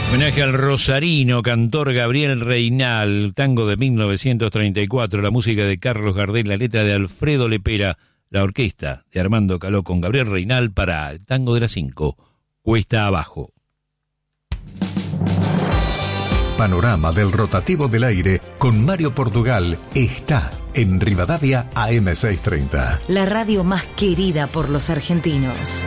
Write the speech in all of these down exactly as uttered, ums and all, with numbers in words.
Homenaje al rosarino cantor Gabriel Reynal, tango de mil novecientos treinta y cuatro, la música de Carlos Gardel, la letra de Alfredo Lepera, la orquesta de Armando Caló con Gabriel Reynal para el tango de las cinco, Cuesta Abajo. Panorama del rotativo del aire con Mario Portugal está en Rivadavia A M seiscientos treinta. La radio más querida por los argentinos.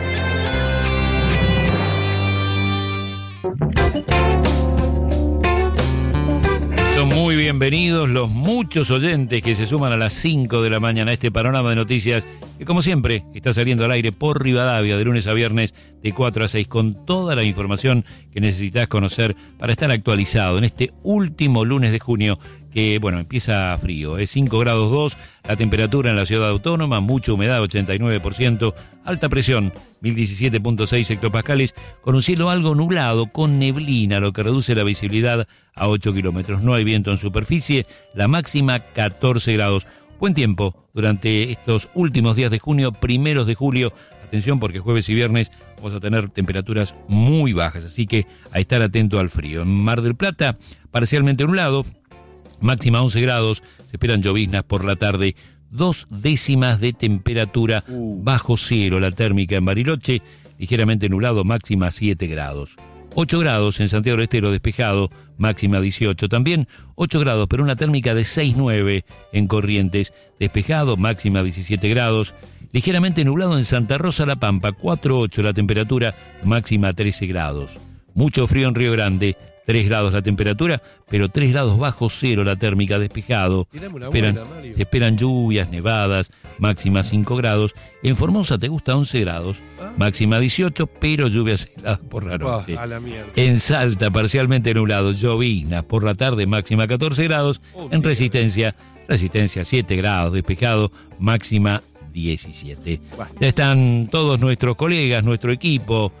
Son muy bienvenidos los muchos oyentes que se suman a las cinco de la mañana a este panorama de noticias que, como siempre, está saliendo al aire por Rivadavia de lunes a viernes de cuatro a seis con toda la información que necesitas conocer para estar actualizado en este último lunes de junio que, bueno, empieza frío, es cinco grados dos, la temperatura en la ciudad autónoma, mucha humedad, ochenta y nueve por ciento, alta presión, mil diecisiete punto seis hectopascales, con un cielo algo nublado, con neblina, lo que reduce la visibilidad a ocho kilómetros. No hay viento en superficie, la máxima catorce grados. Buen tiempo durante estos últimos días de junio, primeros de julio. Atención porque jueves y viernes vamos a tener temperaturas muy bajas, así que a estar atento al frío. En Mar del Plata, parcialmente nublado, máxima once grados, se esperan lloviznas por la tarde, dos décimas de temperatura uh. bajo cero, la térmica en Bariloche, ligeramente nublado, máxima siete grados. ocho grados en Santiago del Estero, despejado, máxima dieciocho. También ocho grados, pero una térmica de seis nueve en Corrientes, despejado, máxima diecisiete grados. Ligeramente nublado en Santa Rosa La Pampa, cuatro ocho la temperatura, máxima trece grados. Mucho frío en Río Grande, tres grados la temperatura, pero tres grados bajo cero la térmica, despejado. Esperan, buena, se esperan lluvias, nevadas, máxima cinco grados. En Formosa te gusta once grados, ¿Ah? máxima dieciocho, pero lluvias heladas por la noche. Oh, a la mierda. En Salta, parcialmente nublado, lloviznas por la tarde, máxima catorce grados. Oh, en Resistencia, Resistencia siete grados, despejado, máxima diecisiete. Bueno. Ya están todos nuestros colegas, nuestro equipo